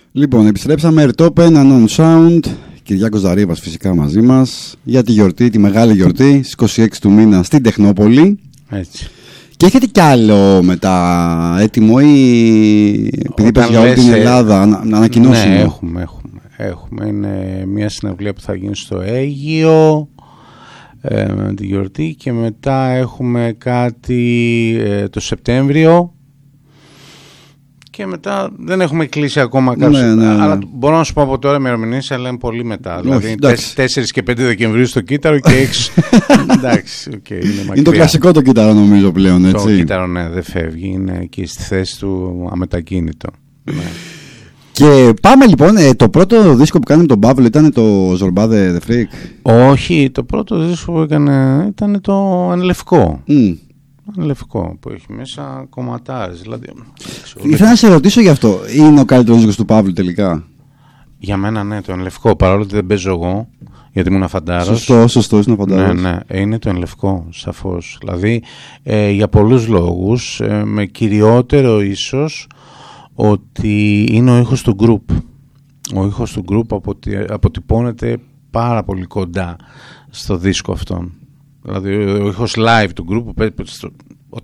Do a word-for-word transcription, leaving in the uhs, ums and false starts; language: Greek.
Λοιπόν, επιστρέψαμε. Ερτόπεν, Unknown Sound. Κυριάκος Ζαρίβας φυσικά μαζί μας για τη γιορτή, τη μεγάλη γιορτή στις είκοσι έξι του μήνα στην Τεχνόπολη. Έτσι. Και έχετε κι άλλο μετά έτοιμο ή επειδή πες για όλη την Ελλάδα να, να ανακοινώσουμε? Ναι, έχουμε, έχουμε, έχουμε. Είναι μια συναυλία που θα γίνει στο Αίγυο ε, με τη γιορτή και μετά έχουμε κάτι ε, το Σεπτέμβριο. Και μετά δεν έχουμε κλείσει ακόμα κάποιο. Ναι, ναι, ναι. Αλλά μπορώ να σου πω από τώρα ημερομηνίες, αλλά είναι πολύ μετά. Όχι, δηλαδή τέσσερα και πέντε Δεκεμβρίου στο Κύτταρο και έξι. Εντάξει, okay, είναι μακριά. Είναι το κλασικό το Κύτταρο νομίζω πλέον, έτσι. Το Κύτταρο, ναι, δεν φεύγει. Είναι εκεί στη θέση του αμετακίνητο. Ναι. Και πάμε λοιπόν. Ε, το πρώτο δίσκο που κάναμε τον Παύλο ήταν το Zorba the Freak. Όχι, το πρώτο δίσκο που έκανε ήταν το Ανελευκό. Mm. Λευκό που έχει μέσα κομματάρες. Δηλαδή, ήθελα να σε ρωτήσω γι' αυτό. Είναι ο καλύτερος δίσκος του Παύλου τελικά? Για μένα ναι, το Ενλευκό. Παρόλο ότι δεν παίζω εγώ, γιατί ήμουν φαντάρος. Σωστό, σωστό, είναι φαντάρος. Ναι, ναι, είναι το Ενλευκό, σαφώς. Δηλαδή ε, για πολλούς λόγους, ε, με κυριότερο ίσως ότι είναι ο ήχος του group. Ο ήχος του group αποτι, αποτυπώνεται πάρα πολύ κοντά στο δίσκο αυτόν. Δηλαδή ο ήχος live του group που